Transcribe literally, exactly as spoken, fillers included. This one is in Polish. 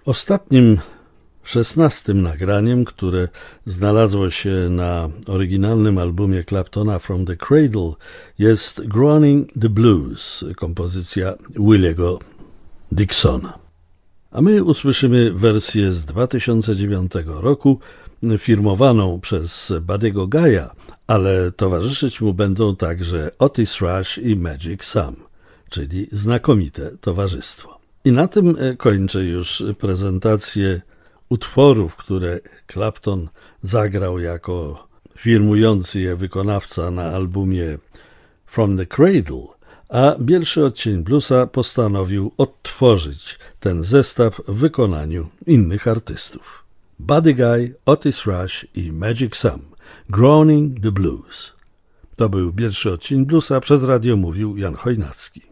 Ostatnim, szesnastym nagraniem, które znalazło się na oryginalnym albumie Claptona From the Cradle, jest Groaning the Blues, kompozycja Williego Dixona. A my usłyszymy wersję z dwa tysiące dziewiątego roku, firmowaną przez Buddy'ego Guy'a, ale towarzyszyć mu będą także Otis Rush i Magic Sam, czyli znakomite towarzystwo. I na tym kończę już prezentację utworów, które Clapton zagrał jako firmujący je wykonawca na albumie From the Cradle, a Bielszy Odcień Bluesa postanowił odtworzyć ten zestaw w wykonaniu innych artystów. Buddy Guy, Otis Rush i Magic Sam. Groaning the Blues. To był Bielszy Odcień Bluesa, przez radio mówił Jan Chojnacki.